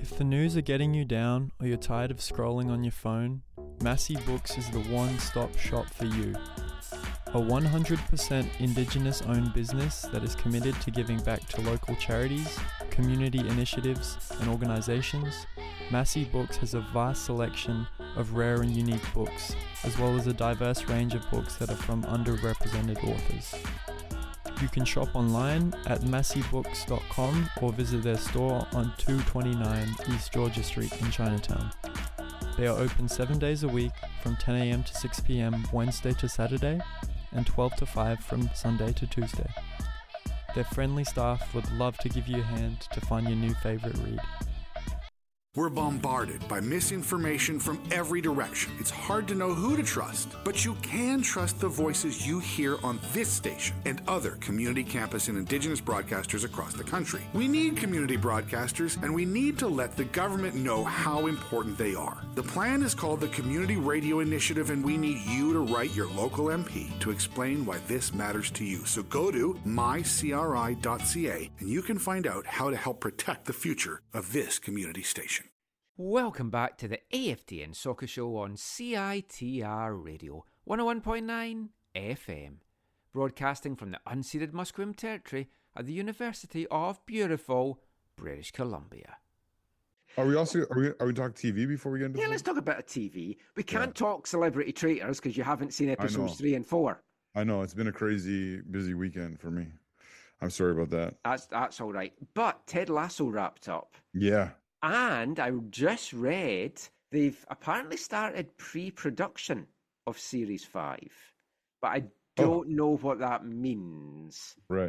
If the news are getting you down or you're tired of scrolling on your phone, Massey Books is the one-stop shop for you. A 100% Indigenous-owned business that is committed to giving back to local charities, community initiatives, and organisations, Massey Books has a vast selection of rare and unique books, as well as a diverse range of books that are from underrepresented authors. You can shop online at masseybooks.com or visit their store on 229 East Georgia Street in Chinatown. They are open 7 days a week from 10 a.m. to 6 p.m. Wednesday to Saturday and 12 to 5 from Sunday to Tuesday. Their friendly staff would love to give you a hand to find your new favorite read. We're bombarded by misinformation from every direction. It's hard to know who to trust, but you can trust the voices you hear on this station and other community campus and Indigenous broadcasters across the country. We need community broadcasters, and we need to let the government know how important they are. The plan is called the Community Radio Initiative, and we need you to write your local MP to explain why this matters to you. So go to mycri.ca, and you can find out how to help protect the future of this community station. Welcome back to the AFTN Soccer Show on CITR Radio 101.9 FM, broadcasting from the unceded Musqueam Territory at the University of beautiful British Columbia. Are we talking TV before we get into? Yeah, let's talk about TV. We can't talk Celebrity Traitors because you haven't seen episodes 3 and 4. I know, it's been a crazy busy weekend for me. I'm sorry about that. That's all right. But Ted Lasso wrapped up. Yeah. And I just read they've apparently started pre-production of Series 5. But I don't know what that means. Right.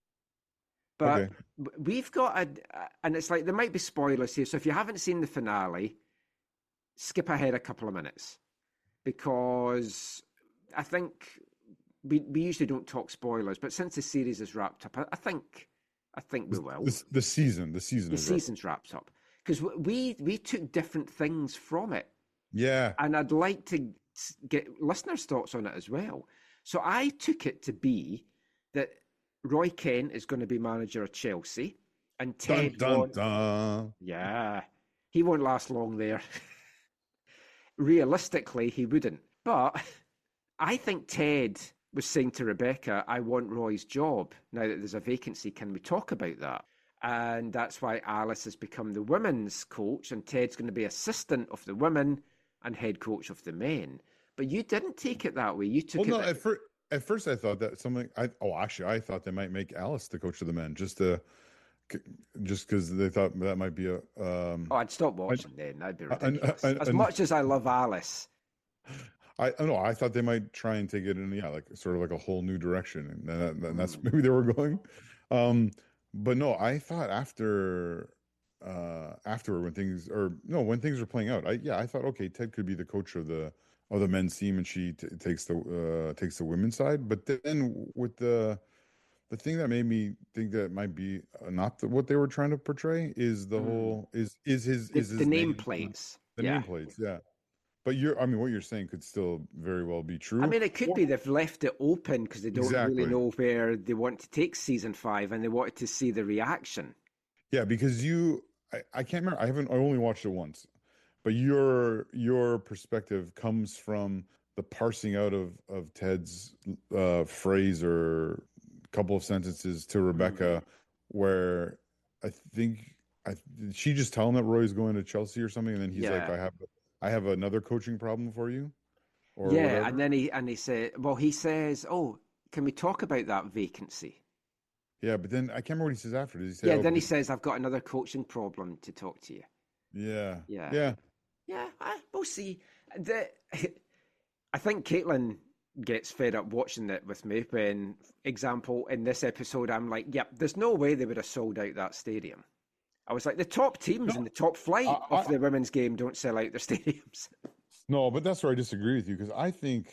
But we've got and it's like there might be spoilers here. So if you haven't seen the finale, skip ahead a couple of minutes. Because I think we usually don't talk spoilers, but since the series is wrapped up, I think we will. The season's wrapped up. Because we took different things from it. Yeah. And I'd like to get listeners' thoughts on it as well. So I took it to be that Roy Kent is going to be manager of Chelsea. And Ted Yeah. He won't last long there. Realistically, he wouldn't. But I think Ted was saying to Rebecca, I want Roy's job. Now that there's a vacancy, can we talk about that? And that's why Alice has become the women's coach and Ted's going to be assistant of the women and head coach of the men. But you didn't take it that way. You took it... At first I thought that I thought they might make Alice the coach of the men just because they thought that might be a... I'd stop watching then. That'd be ridiculous. As much as I love Alice... I thought they might try and take it in, like sort of like a whole new direction. And that's maybe they were going... But no, I thought afterward when things were playing out, I thought, okay, Ted could be the coach of the men's team, and she takes the women's side. But then with the thing that made me think that might be not what they were trying to portray is the whole is his nameplates. The nameplates, yeah. But what you're saying could still very well be true. I mean, it could be they've left it open because they don't really know where they want to take season 5, and they wanted to see the reaction. Yeah, because I can't remember. I only watched it once, but your perspective comes from the parsing out of Ted's phrase or couple of sentences to Rebecca, where I think did she just tell him that Roy's going to Chelsea or something, and then he's like, I have another coaching problem for you. Or whatever. And then he says, "Oh, can we talk about that vacancy?" Yeah, but then I can't remember what he says after. Does he say? Yeah, then he says, "I've got another coaching problem to talk to you." Yeah. We'll see. I think Caitlin gets fed up watching it with me. When, example, in this episode, I'm like, "Yep, there's no way they would have sold out that stadium." I was like, the top teams in the top flight of the women's game don't sell out their stadiums. No, but that's where I disagree with you, because I think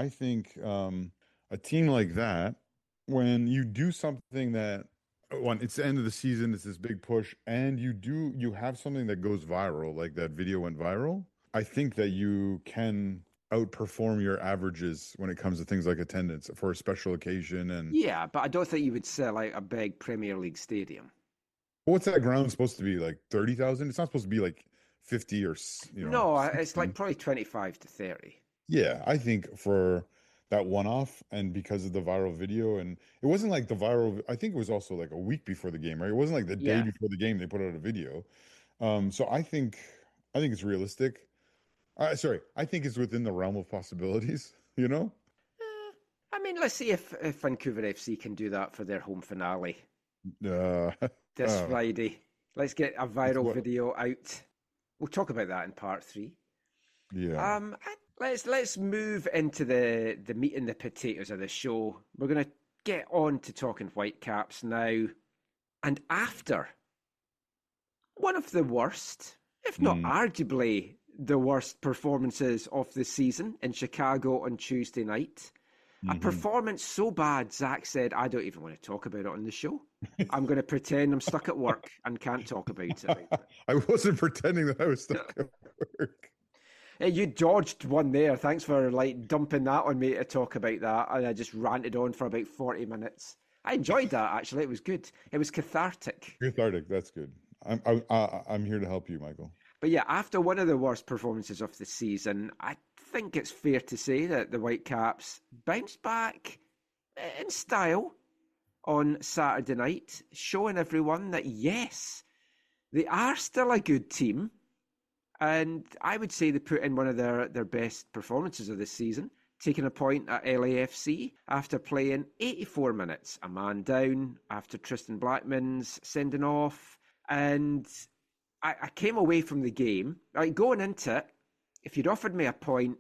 a team like that, when you do something that, it's the end of the season, it's this big push, and you have something that goes viral, like that video went viral, I think that you can outperform your averages when it comes to things like attendance for a special occasion. And yeah, but I don't think you would sell out a big Premier League stadium. What's that ground supposed to be like 30,000? It's not supposed to be like 50 or No, it's like 60. probably 25 to 30. Yeah, I think for that one-off and because of the viral video, and it wasn't like the viral, I think it was also like a week before the game, right? It wasn't like the day Yeah. before the game they put out a video. So I think it's realistic. Sorry, I think it's within the realm of possibilities, you know? I mean, let's see if Vancouver FC can do that for their home finale Uh, this uh, Friday. Let's get a it's viral what, video out. We'll talk about that in part 3. yeah. Let's move into the meat and the potatoes of the show. We're going to get on to talking Whitecaps now. And after one of the worst, if not Mm, arguably the worst performances of the season in Chicago on Tuesday night, a mhm. performance so bad, Zach said, I don't even want to talk about it on the show. I'm going to pretend I'm stuck at work and can't talk about it. I wasn't pretending that I was stuck at work. Hey, you dodged one there. Thanks for like dumping that on me to talk about that. And I just ranted on for about 40 minutes. I enjoyed that actually. It was good. It was cathartic. Cathartic, that's good. I'm here to help you, Michael. But yeah, after one of the worst performances of the season, I think it's fair to say that the Whitecaps bounced back in style on Saturday night, showing everyone that yes, they are still a good team. And I would say they put in one of their best performances of this season, taking a point at LAFC after playing 84 minutes, a man down after Tristan Blackman's sending off. And I came away from the game, like going into it, if you'd offered me a point,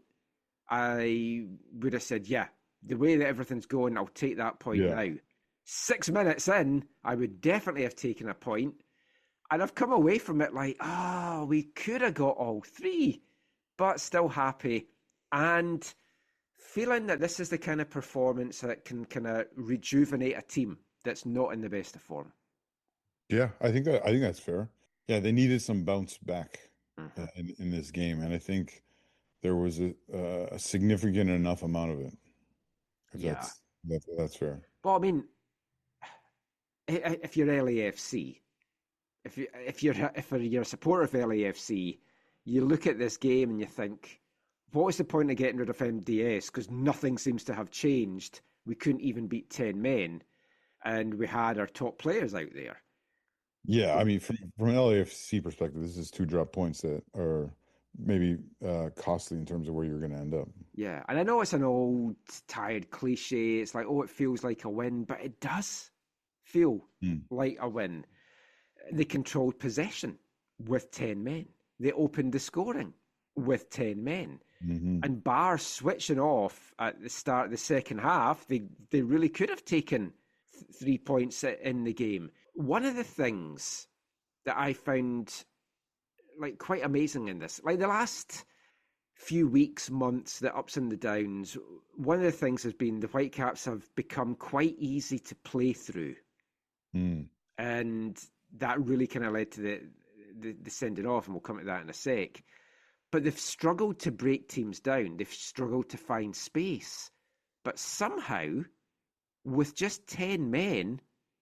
I would have said, yeah, the way that everything's going, I'll take that point Yeah. now. 6 minutes in, I would definitely have taken a point. And I've come away from it like, we could have got all three, but still happy. And feeling that this is the kind of performance that can kind of rejuvenate a team that's not in the best of form. Yeah, I think that's fair. Yeah, they needed some bounce back Mhm. in this game, and I think there was a significant enough amount of it. If Yeah. that's fair. Well, I mean, if you're LAFC, if you're a supporter of LAFC, you look at this game and you think, what was the point of getting rid of MDS? Because nothing seems to have changed. We couldn't even beat 10 men, and we had our top players out there. Yeah, I mean, from an LAFC perspective, this is two drop points that are maybe costly in terms of where you're going to end up. Yeah, and I know it's an old, tired cliche. It's like, oh, it feels like a win, but it does feel Mm. like a win. They controlled possession with 10 men. They opened the scoring with 10 men. Hmm. And bar switching off at the start of the second half, they really could have taken 3 points in the game. One of the things that I found like quite amazing in this, like the last few weeks, months, the ups and the downs, one of the things has been the Whitecaps have become quite easy to play through. Mm. And that really kind of led to the sending off, and we'll come to that in a sec. But they've struggled to break teams down. They've struggled to find space. But somehow, with just 10 men,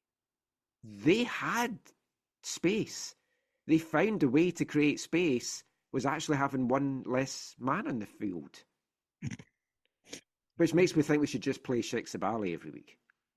they had space. They found a way to create space, was actually having one less man on the field. Which makes me think we should just play Sheikh Sabali every week.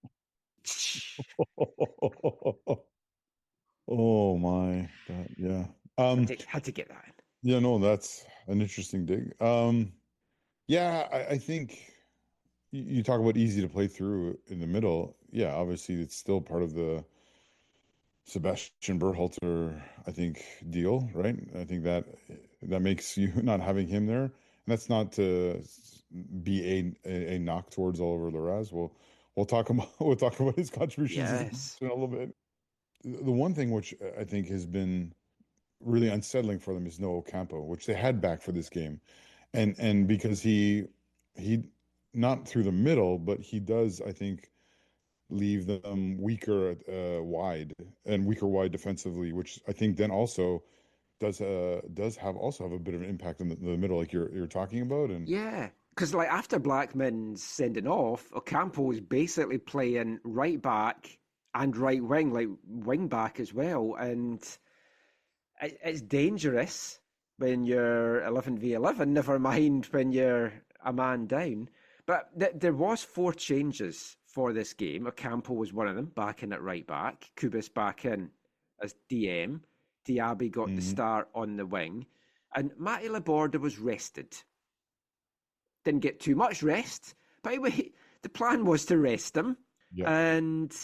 Oh my God, yeah. Had to get that in. Yeah, no, that's an interesting dig. Yeah, I think you talk about easy to play through in the middle. Yeah, obviously it's still part of the Sebastian Berhalter, I think, deal, right? I think that makes you not having him there. And that's not to be a knock towards Oliver Larraz. We'll talk about his contributions Yes. in a little bit. The one thing which I think has been really unsettling for them is Noah Ocampo, which they had back for this game, and because he not through the middle, but he does, I think, leave them weaker wide defensively, which I think then also does have a bit of an impact in the middle, like you're talking about. And Yeah. Because like after Blackman's sending off, Ocampo was basically playing right back and right wing, like wing back as well. And it's dangerous when you're 11v11, never mind when you're a man down. But there was 4 changes for this game. Ocampo was one of them, back in at right back. Kubis back in as DM. Diaby got the start on the wing. And Matty Laborda was rested. Didn't get too much rest. But anyway, the plan was to rest him. Yep. And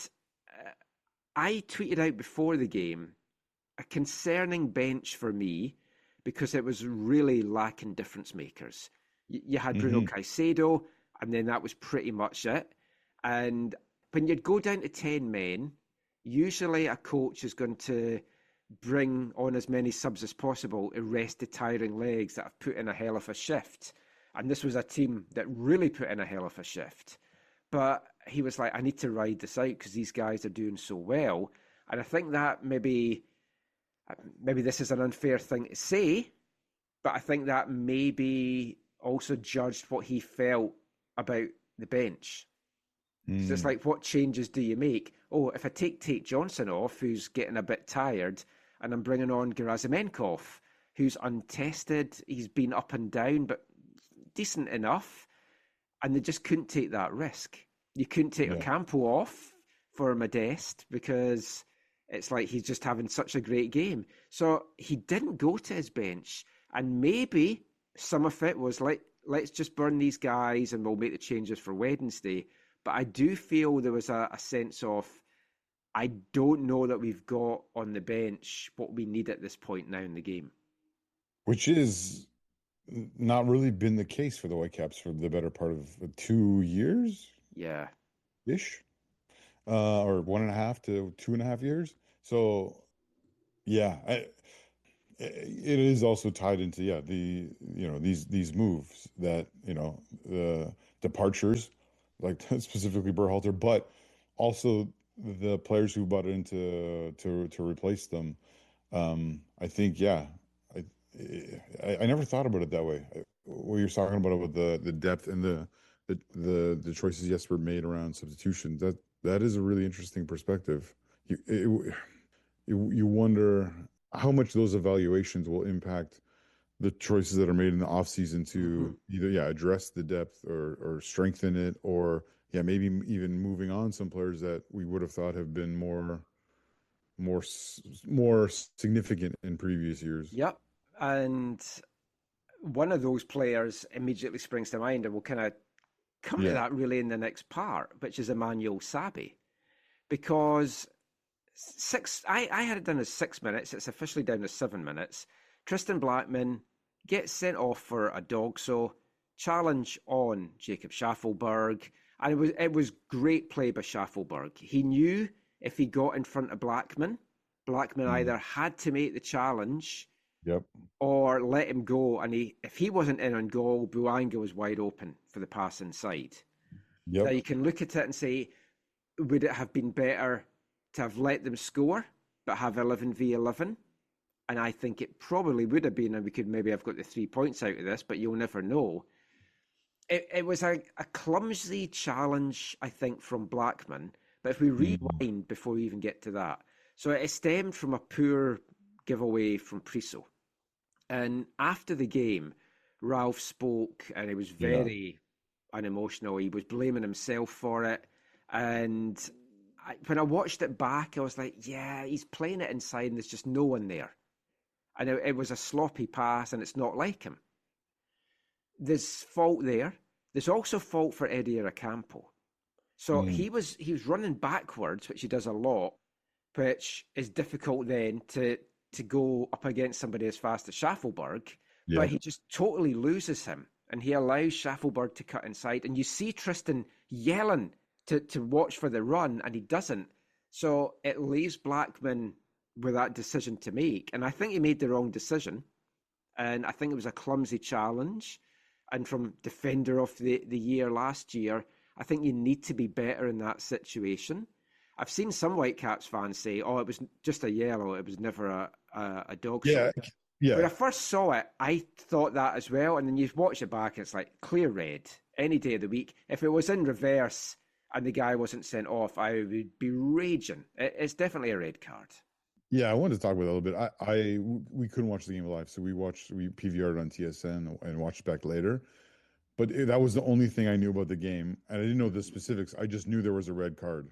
I tweeted out before the game a concerning bench for me because it was really lacking difference makers. You had Bruno Caicedo, and then that was pretty much it. And when you'd go down to 10 men, usually a coach is going to bring on as many subs as possible to rest the tiring legs that have put in a hell of a shift. And this was a team that really put in a hell of a shift. But he was like, I need to ride this out because these guys are doing so well. And I think that maybe this is an unfair thing to say, but I think that maybe also judged what he felt about the bench. So it's like, what changes do you make? Oh, if I take Tate Johnson off, who's getting a bit tired, and I'm bringing on Gerazimenkov, who's untested, he's been up and down, but decent enough, and they just couldn't take that risk. You couldn't take Ocampo off for Modeste because it's like he's just having such a great game. So he didn't go to his bench, and maybe some of it was like, let's just burn these guys and we'll make the changes for Wednesday. But I do feel there was a sense of, I don't know that we've got on the bench what we need at this point now in the game. Which is not really been the case for the Whitecaps for the better part of 2 years? Yeah. Ish. Or 1.5 to 2.5 years. So, yeah, it is also tied into, these moves that, the departures, like specifically Berhalter, but also the players who bought in to replace them. I think, I never thought about it that way. What you're talking about with the depth and the choices Jesper made around substitution, that is a really interesting perspective. You wonder how much those evaluations will impact the choices that are made in the offseason to either address the depth or strengthen it, or maybe even moving on some players that we would have thought have been more significant in previous years. Yep. And one of those players immediately springs to mind, and we'll kind of come to that really in the next part, which is Emmanuel Sabi. Because I had it down as 6 minutes. It's officially down to 7 minutes. Tristan Blackman gets sent off for a DOGSO, challenge on Jacob Schaffelberg, and it was great play by Schaffelberg. He knew if he got in front of Blackman either had to make the challenge or let him go, and if he wasn't in on goal, Bouanga was wide open for the pass inside. Now you can look at it and say, would it have been better to have let them score but have 11v11? And I think it probably would have been, and we could maybe have got the 3 points out of this, but you'll never know. It was a clumsy challenge, I think, from Blackman. But if we rewind before we even get to that. So it stemmed from a poor giveaway from Priso. And after the game, Ralph spoke, and he was very unemotional. He was blaming himself for it. And when I watched it back, I was like, he's playing it inside and there's just no one there. And it was a sloppy pass, and it's not like him. There's fault there. There's also fault for Eddie Ocampo. So he was running backwards, which he does a lot, which is difficult then to go up against somebody as fast as Schaffelberg. But he just totally loses him, and he allows Schaffelberg to cut inside. And you see Tristan yelling to watch for the run, and he doesn't. So it leaves Blackman with that decision to make. And I think he made the wrong decision. And I think it was a clumsy challenge. And from Defender of the Year last year, I think you need to be better in that situation. I've seen some Whitecaps fans say, it was just a yellow. It was never a dog shot. Yeah. When I first saw it, I thought that as well. And then you watch it back, and it's like clear red any day of the week. If it was in reverse and the guy wasn't sent off, I would be raging. It's definitely a red card. Yeah, I wanted to talk about that a little bit. We couldn't watch the game live, so we PVR'd on TSN and watched back later. But that was the only thing I knew about the game, and I didn't know the specifics. I just knew there was a red card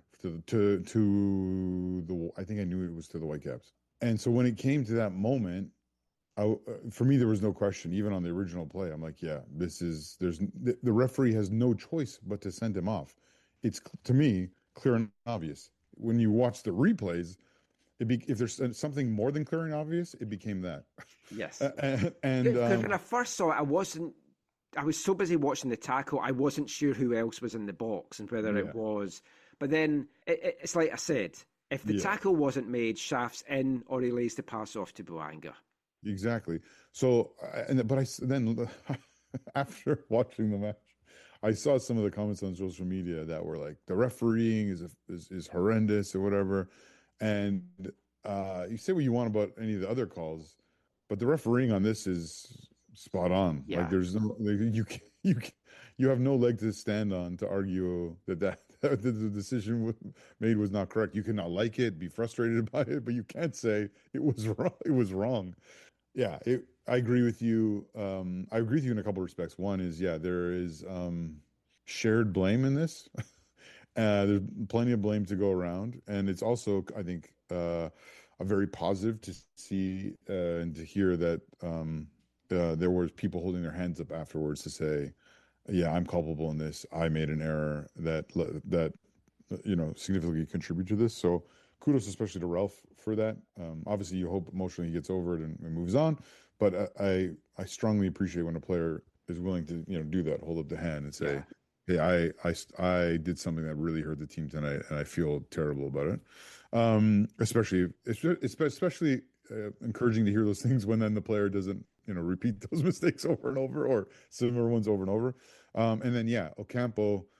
to the. I think I knew it was to the Whitecaps. And so when it came to that moment, for me there was no question. Even on the original play, I'm like, yeah, the referee has no choice but to send him off. It's to me clear and obvious. When you watch the replays, if there's something more than clear and obvious, it became that. Yes. And when I first saw it, I was so busy watching the tackle, I wasn't sure who else was in the box and whether it was. But then it's like I said, if the tackle wasn't made, Schaff's in or he lays the pass off to Bouanga. Exactly. So, then after watching the match, I saw some of the comments on social media that were like, the refereeing is horrendous or whatever. And you say what you want about any of the other calls, but the refereeing on this is spot on. Yeah. Like there's no, you have no leg to stand on to argue that the decision made was not correct. You cannot like it, be frustrated by it, but you can't say it was wrong. It was wrong. Yeah, I agree with you. I agree with you in a couple of respects. One is, there is shared blame in this. There's plenty of blame to go around, and it's also, I think, a very positive to see and to hear that there was people holding their hands up afterwards to say, "Yeah, I'm culpable in this. I made an error that significantly contributed to this." So kudos, especially to Ralph for that. Obviously, you hope emotionally he gets over it and moves on, but I strongly appreciate when a player is willing to do that, hold up the hand and say. Yeah. Hey, I did something that really hurt the team tonight, and I feel terrible about it. Especially encouraging to hear those things when then the player doesn't, repeat those mistakes over and over or similar ones over and over. And then Ocampo,